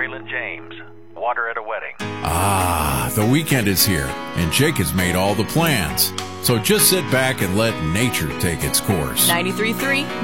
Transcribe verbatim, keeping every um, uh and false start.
Braylon James. Water at a wedding. Ah, the weekend is here, and Jake has made all the plans. So just sit back and let nature take its course. ninety-three point three